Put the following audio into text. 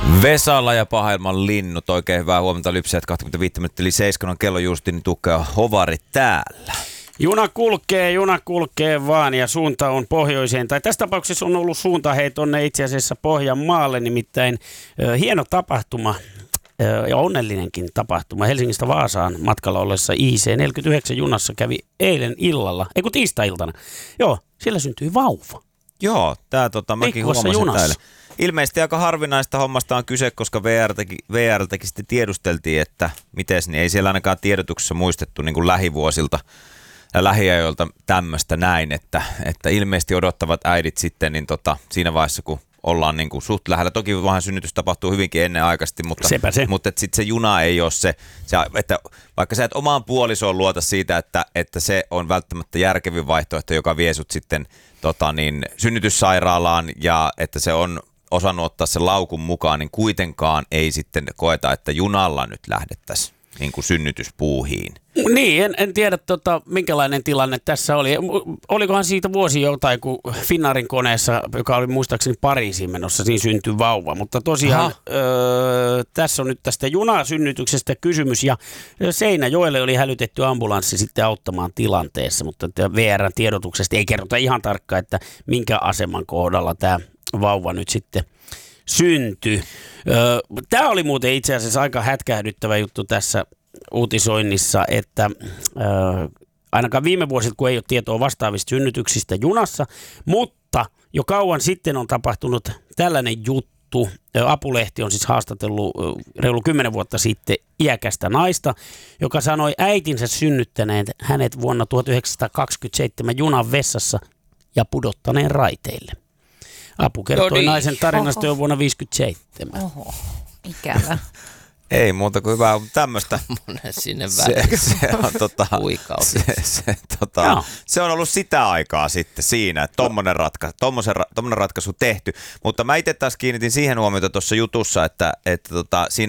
Vesala ja Pahelman linnut. Oikein hyvää huomenta. Lypsäjät 25 minuuttia yli 7 on kello Justin Tukka Hovari täällä. Juna kulkee vaan ja suunta on pohjoiseen. Tai tässä tapauksessa on ollut suunta tonne itse asiassa Pohjanmaalle, nimittäin hieno tapahtuma ja onnellinenkin tapahtuma. Helsingistä Vaasaan matkalla ollessa IC49 junassa kävi eilen illalla, tiistai-iltana. Joo, siellä syntyi vauva. Joo, mäkin huomasin täällä. Ilmeisesti aika harvinaista hommasta on kyse, koska VR:ltäkin sitten tiedusteltiin, että mites, niin ei siellä ainakaan tiedotuksessa muistettu niin kuin lähivuosilta ja lähiajoilta tämmöistä näin, että ilmeisesti odottavat äidit sitten niin siinä vaiheessa, kun ollaan niin kuin suht lähellä. Toki vähän synnytys tapahtuu hyvinkin ennenaikaisesti, mutta sitten se juna ei ole se, että vaikka sä et omaan puolisoon luota siitä, että se on välttämättä järkevin vaihtoehto, joka vie sut sitten synnytyssairaalaan ja että se on osannut ottaa sen laukun mukaan, niin kuitenkaan ei sitten koeta, että junalla nyt lähdettäisiin niin kuin synnytyspuuhiin. Niin, en tiedä minkälainen tilanne tässä oli. Olikohan siitä vuosi jotain, kun Finnairin koneessa, joka oli muistaakseni Pariisiin menossa, siinä syntyi vauva. Mutta tosiaan tässä on nyt tästä junasynnytyksestä kysymys ja Seinäjoelle oli hälytetty ambulanssi sitten auttamaan tilanteessa, mutta VR:n tiedotuksesta ei kerrota ihan tarkkaan, että minkä aseman kohdalla tämä vauva nyt sitten syntyi. Tämä oli muuten itse asiassa aika hätkähdyttävä juttu tässä uutisoinnissa, että ainakaan viime vuosilta, kun ei ole tietoa vastaavista synnytyksistä junassa, mutta jo kauan sitten on tapahtunut tällainen juttu. Apulehti on siis haastatellut reilu 10 vuotta sitten iäkästä naista, joka sanoi äitinsä synnyttäneen hänet vuonna 1927 junan vessassa ja pudottaneen raiteille. Apu kertoi naisen tarinasta jo vuonna 1957. Oho, ikävä. Ei muuta kuin hyvää, mutta tämmöistä. Sinne väliin. Se on ollut sitä aikaa sitten siinä, että tommonen ratkaisu tehty. Mutta mä itse taas kiinnitin siihen huomiota tuossa jutussa, että siinä